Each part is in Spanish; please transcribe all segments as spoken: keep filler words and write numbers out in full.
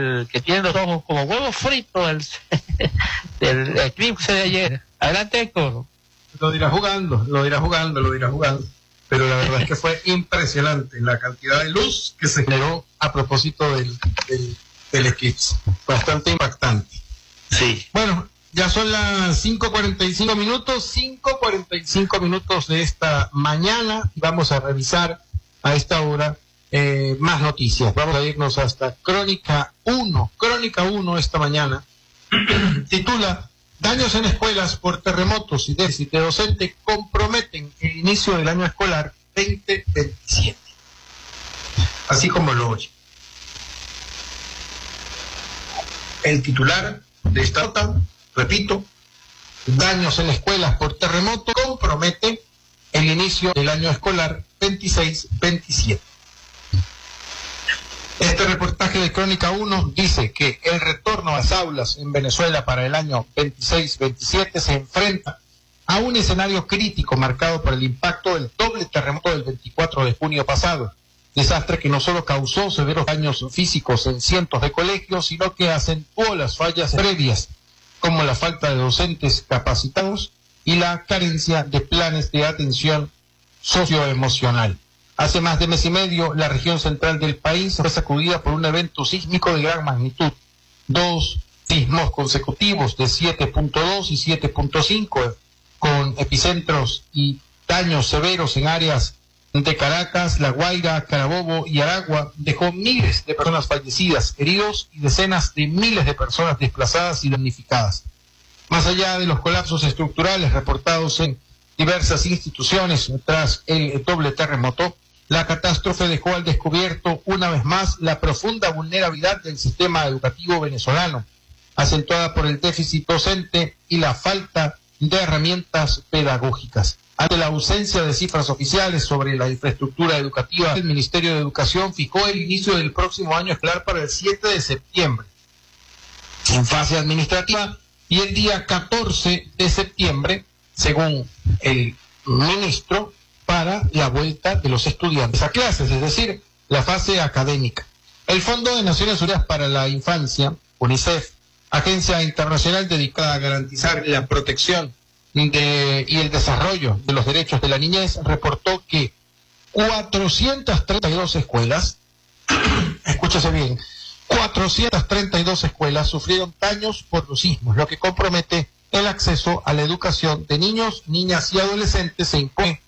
el que tiene los ojos como huevos fritos del, del eclipse de ayer. Adelante, Héctor. Lo dirá jugando, lo dirá jugando, lo dirá jugando. Pero la verdad es que fue impresionante la cantidad de luz que se generó a propósito del, del, del eclipse. Bastante impactante. Sí. Bueno, ya son las cinco cuarenta y cinco minutos, cinco cuarenta y cinco minutos de esta mañana. Vamos a revisar a esta hora eh, más noticias. Vamos a irnos hasta Crónica uno. Crónica uno esta mañana titula: daños en escuelas por terremotos y déficit de docente comprometen el inicio del año escolar veinte veintisiete. Así como lo oye. El titular de esta nota, repito, daños en escuelas por terremoto compromete el inicio del año escolar veintiséis veintisiete. Este reportaje de Crónica uno dice que el retorno a las aulas en Venezuela para el año veintiséis veintisiete se enfrenta a un escenario crítico marcado por el impacto del doble terremoto del veinticuatro de junio pasado. Desastre que no solo causó severos daños físicos en cientos de colegios, sino que acentuó las fallas previas, como la falta de docentes capacitados y la carencia de planes de atención socioemocional. Hace más de mes y medio, la región central del país fue sacudida por un evento sísmico de gran magnitud. Dos sismos consecutivos de siete punto dos y siete punto cinco, con epicentros y daños severos en áreas de Caracas, La Guaira, Carabobo y Aragua, dejó miles de personas fallecidas, heridos y decenas de miles de personas desplazadas y damnificadas. Más allá de los colapsos estructurales reportados en diversas instituciones tras el doble terremoto, la catástrofe dejó al descubierto una vez más la profunda vulnerabilidad del sistema educativo venezolano, acentuada por el déficit docente y la falta de herramientas pedagógicas. Ante la ausencia de cifras oficiales sobre la infraestructura educativa, el Ministerio de Educación fijó el inicio del próximo año escolar para el siete de septiembre, en fase administrativa, y el día catorce de septiembre, según el ministro, para la vuelta de los estudiantes a clases, es decir, la fase académica. El Fondo de Naciones Unidas para la Infancia, UNICEF, agencia internacional dedicada a garantizar la protección de, y el desarrollo de los derechos de la niñez, reportó que cuatrocientas treinta y dos escuelas, escúchese bien, cuatrocientas treinta y dos escuelas sufrieron daños por los sismos, lo que compromete el acceso a la educación de niños, niñas y adolescentes. Se impone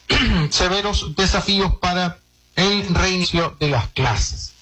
severos desafíos para el reinicio de las clases.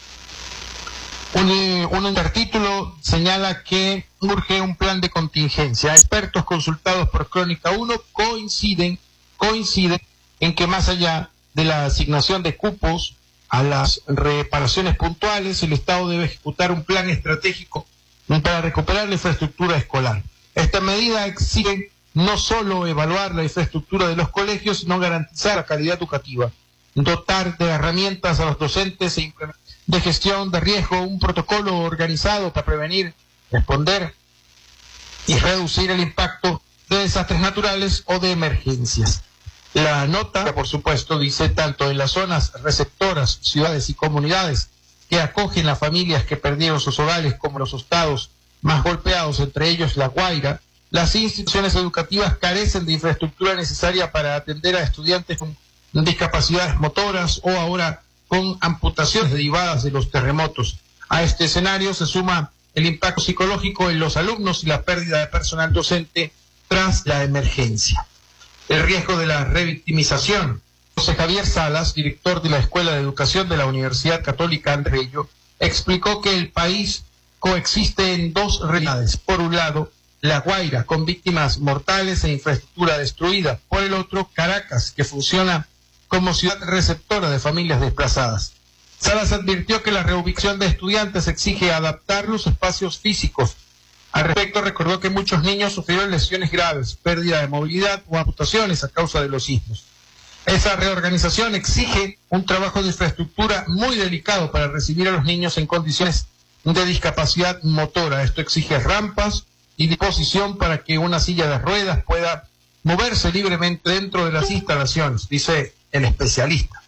Un, un intertítulo señala que urge un plan de contingencia. Expertos consultados por Crónica uno coinciden, coinciden en que más allá de la asignación de cupos a las reparaciones puntuales, el Estado debe ejecutar un plan estratégico para recuperar la infraestructura escolar. Esta medida exige no solo evaluar la infraestructura de los colegios, sino garantizar la calidad educativa, dotar de herramientas a los docentes e implementar de gestión de riesgo un protocolo organizado para prevenir, responder y reducir el impacto de desastres naturales o de emergencias. La nota, por supuesto, dice tanto en las zonas receptoras, ciudades y comunidades que acogen a familias que perdieron sus hogares, como los estados más golpeados, entre ellos La Guaira, las instituciones educativas carecen de infraestructura necesaria para atender a estudiantes con discapacidades motoras o ahora con amputaciones derivadas de los terremotos. A este escenario se suma el impacto psicológico en los alumnos y la pérdida de personal docente tras la emergencia. El riesgo de la revictimización. José Javier Salas, director de la Escuela de Educación de la Universidad Católica André Bello, explicó que el país coexiste en dos realidades. Por un lado, La Guaira, con víctimas mortales e infraestructura destruida. Por el otro, Caracas, que funciona como ciudad receptora de familias desplazadas. Salas advirtió que la reubicación de estudiantes exige adaptar los espacios físicos. Al respecto, recordó que muchos niños sufrieron lesiones graves, pérdida de movilidad o amputaciones a causa de los sismos. Esa reorganización exige un trabajo de infraestructura muy delicado para recibir a los niños en condiciones de discapacidad motora. Esto exige rampas y disposición para que una silla de ruedas pueda moverse libremente dentro de las instalaciones, dice el especialista.